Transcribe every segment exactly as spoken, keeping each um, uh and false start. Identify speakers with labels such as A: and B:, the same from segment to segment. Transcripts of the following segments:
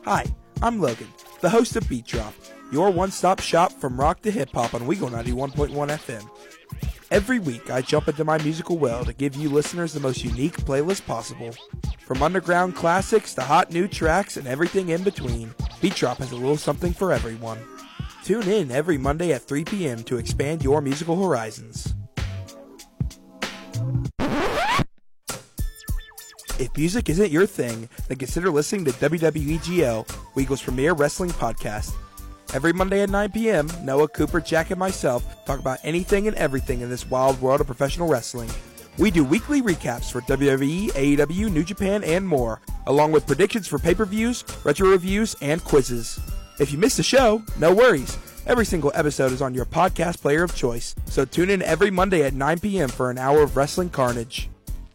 A: Hi, I'm Logan, the host of Beat Drop, your one-stop shop from rock to hip-hop on Weagle ninety-one point one F M. Every week, I jump into my musical well to give you listeners the most unique playlist possible. From underground classics to hot new tracks and everything in between, Beat Drop has a little something for everyone. Tune in every Monday at three p.m. to expand your musical horizons. If music isn't your thing, then consider listening to W W E G L, Weagle's premier wrestling podcast. Every Monday at nine p.m., Noah, Cooper, Jack, and myself talk about anything and everything in this wild world of professional wrestling. We do weekly recaps for W W E, A E W, New Japan, and more, along with predictions for pay-per-views, retro reviews, and quizzes. If you missed a show, no worries. Every single episode is on your podcast player of choice, so tune in every Monday at nine p.m. for an hour of wrestling carnage.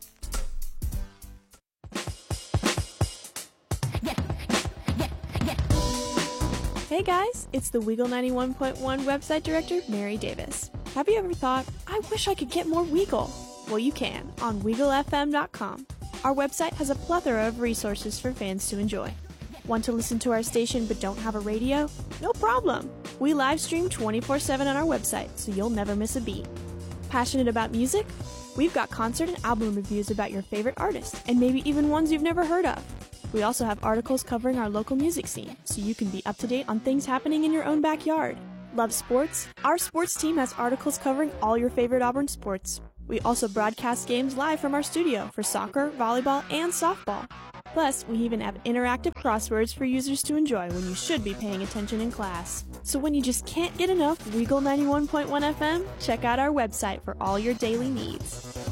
B: Hey guys, it's the Weagle ninety-one point one website director, Mary Davis. Have you ever thought, I wish I could get more Weagle? Well, you can on Weagle F M dot com. Our website has a plethora of resources for fans to enjoy. Want to listen to our station but don't have a radio? No problem. We live stream twenty-four seven on our website, so you'll never miss a beat. Passionate about music? We've got concert and album reviews about your favorite artists, and maybe even ones you've never heard of. We also have articles covering our local music scene, so you can be up to date on things happening in your own backyard. Love sports? Our sports team has articles covering all your favorite Auburn sports. We also broadcast games live from our studio for soccer, volleyball, and softball. Plus, we even have interactive crosswords for users to enjoy when you should be paying attention in class. So when you just can't get enough Weagle ninety-one point one F M, check out our website for all your daily needs.